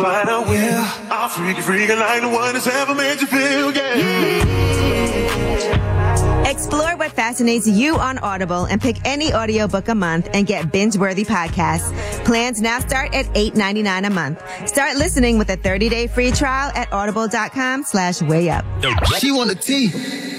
but I will. I'll freak like the one that's ever made you feel, yeah. Explore what fascinates you on Audible and pick any audiobook a month and get binge-worthy podcasts. Plans now start at $8.99 a month. Start listening with a 30-day free trial at audible.com/wayup. She want a tea.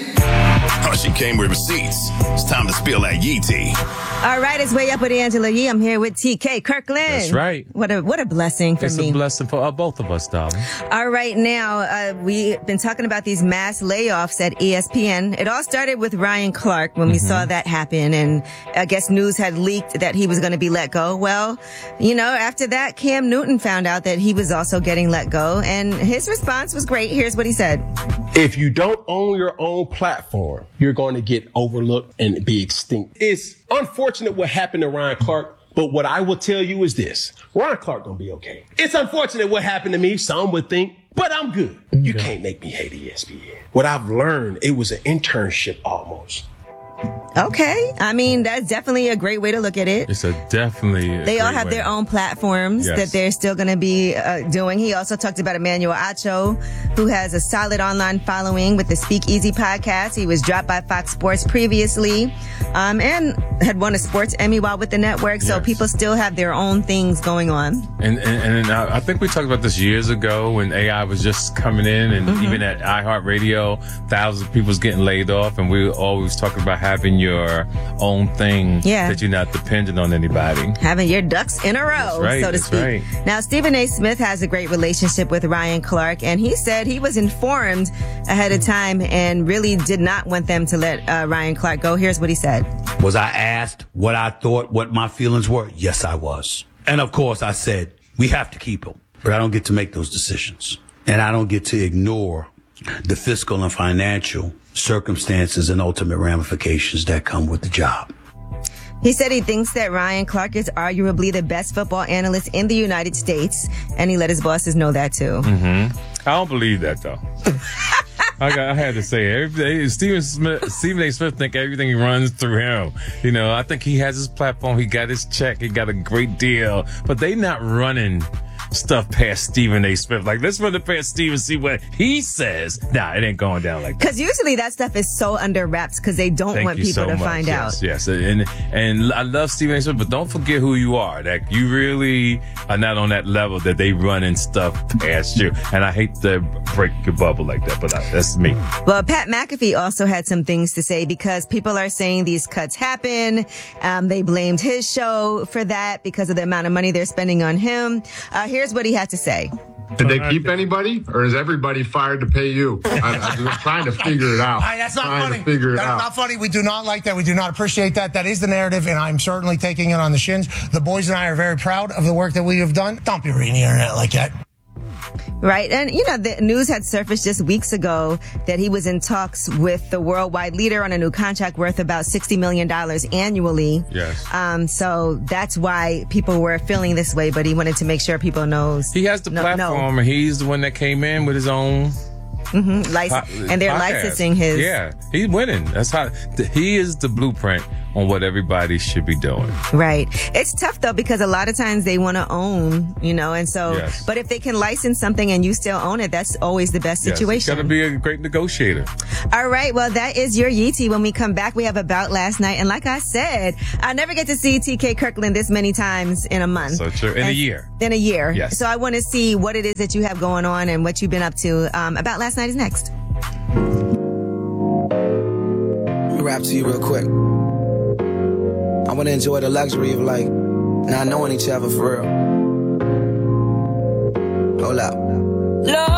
Oh, she came with receipts. It's time to spill that Yee tea. All right, it's Way Up with Angela Yee. I'm here with TK Kirkland. That's right. What a blessing for me. It's a blessing for both of us, darling. All right, now, we've been talking about these mass layoffs at ESPN. It all started with Ryan Clark when we saw that happen, and I guess news had leaked that he was going to be let go. Well, after that, Cam Newton found out that he was also getting let go, and his response was great. Here's what he said. If you don't own your own platform, you're going to get overlooked and be extinct. It's unfortunate what happened to Ryan Clark, but what I will tell you is this. Ryan Clark gonna be okay. It's unfortunate what happened to me, some would think, but I'm good. You can't make me hate ESPN. What I've learned, it was an internship almost. Okay. I mean, that's definitely a great way to look at it. It's definitely. They all have their own platforms that they're still going to be doing. He also talked about Emmanuel Acho, who has a solid online following with the Speak Easy podcast. He was dropped by Fox Sports previously, and had won a sports Emmy while with the network. So people still have their own things going on. And I think we talked about this years ago when AI was just coming in, and even at iHeartRadio, thousands of people was getting laid off, and we were always talking about having your own thing that you're not dependent on anybody. Having your ducks in a row, so to speak. Right. Now, Stephen A. Smith has a great relationship with Ryan Clark, and he said he was informed ahead of time and really did not want them to let Ryan Clark go. Here's what he said. Was I asked what I thought, what my feelings were? Yes, I was. And of course, I said, we have to keep him. But I don't get to make those decisions. And I don't get to ignore the fiscal and financial circumstances and ultimate ramifications that come with the job. He said he thinks that Ryan Clark is arguably the best football analyst in the United States, and he let his bosses know that too. I don't believe that though. I had to say, Stephen A. Smith think everything runs through him. I think he has his platform. He got his check. He got a great deal, but they not running stuff past Stephen A. Smith. Like, let's run it past Stephen, see what he says. Nah, it ain't going down like that. Because usually that stuff is so under wraps because they don't want people to find out. Yes, and I love Stephen A. Smith, but don't forget who you are. That you really are not on that level that they running stuff past you. And I hate to break your bubble like that, but that's me. Well, Pat McAfee also had some things to say because people are saying these cuts happen. They blamed his show for that because of the amount of money they're spending on him. Here's what he had to say. Did they keep anybody, or is everybody fired to pay you? I'm trying to figure it out. That's not funny. That's not funny. We do not like that. We do not appreciate that. That is the narrative, and I'm certainly taking it on the shins. The boys and I are very proud of the work that we have done. Don't be reading the internet like that. Right. And, the news had surfaced just weeks ago that he was in talks with the worldwide leader on a new contract worth about $60 million annually. Yes. So that's why people were feeling this way, but he wanted to make sure people knows. He has the platform, and he's the one that came in with his own. And they're licensing his. Yeah, he's winning. That's how he is the blueprint on what everybody should be doing. Right. It's tough though because a lot of times they want to own, and so. But if they can license something and you still own it, that's always the best situation. Got to be a great negotiator. All right. Well, that is your Yee tea. When we come back, we have About Last Night, and like I said, I never get to see TK Kirkland this many times in a month. So true. In a year. Yes. So I want to see what it is that you have going on and what you've been up to. About Last Night is next. Let me rap to you real quick. I want to enjoy the luxury of not knowing each other for real. Hold up.